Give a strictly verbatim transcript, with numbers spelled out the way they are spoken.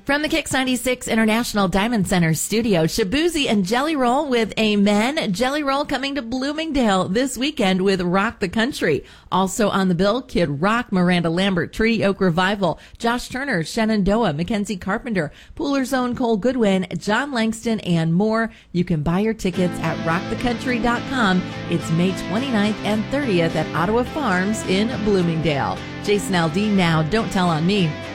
From the Kix ninety-six International Diamond Center studio, Shaboozey and Jelly Roll with Amen. Jelly Roll coming to Bloomingdale this weekend with Rock the Country. Also on the bill, Kid Rock, Miranda Lambert, Tree Oak Revival, Josh Turner, Shenandoah, Mackenzie Carpenter, Pooler's Own Cole Goodwin, John Langston, and more. You can buy your tickets at rock the country dot com. It's May twenty-ninth and thirtieth at Ottawa Farms in Bloomingdale. Jason Aldean now. Don't Tell on Me.